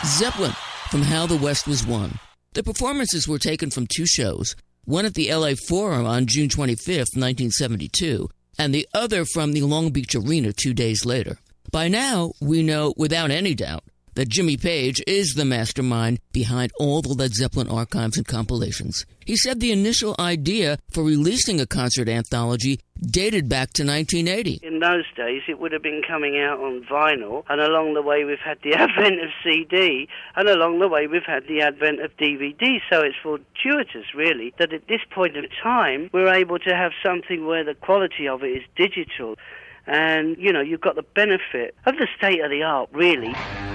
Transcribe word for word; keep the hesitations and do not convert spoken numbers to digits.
Zeppelin from How the West Was Won. The performances were taken from two shows, one at the L A Forum on June twenty-fifth, nineteen seventy-two, and the other from the Long Beach Arena two days later. By now, we know without any doubt that Jimmy Page is the mastermind behind all the Led Zeppelin archives and compilations. He said the initial idea for releasing a concert anthology dated back to nineteen eighty. In those days, it would have been coming out on vinyl, and along the way we've had the advent of C D, and along the way we've had the advent of D V D, so it's fortuitous, really, that at this point in time we're able to have something where the quality of it is digital, and, you know, you've got the benefit of the state of the art, really.